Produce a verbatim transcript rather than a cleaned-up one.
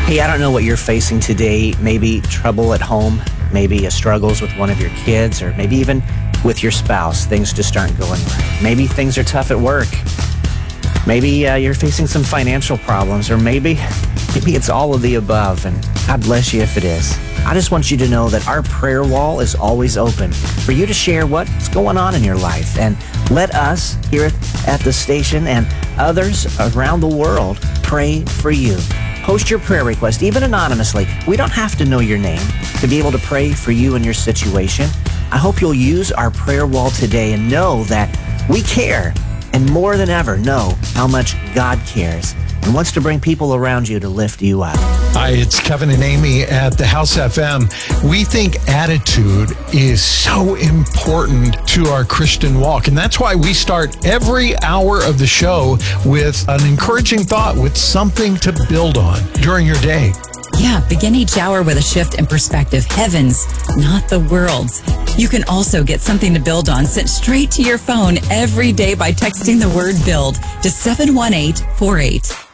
Hey, I don't know what you're facing today. Maybe trouble at home, maybe a struggles with one of your kids, or maybe even with your spouse. Things just aren't going right. Maybe things are tough at work. Maybe uh, you're facing some financial problems, or maybe, maybe it's all of the above, and God bless you if it is. I just want you to know that our prayer wall is always open for you to share what's going on in your life, and let us here at the station and others around the world pray for you. Post your prayer request, even anonymously. We don't have to know your name to be able to pray for you and your situation. I hope you'll use our prayer wall today and know that we care, and more than ever, know how much God cares and wants to bring people around you to lift you up. Hi, it's Kevin and Amy at the House F M. We think attitude is so important to our Christian walk, and that's why we start every hour of the show with an encouraging thought, with something to build on during your day. Yeah, begin each hour with a shift in perspective. Heavens, not the world's. You can also get something to build on sent straight to your phone every day by texting the word BUILD to seven one eight four eight.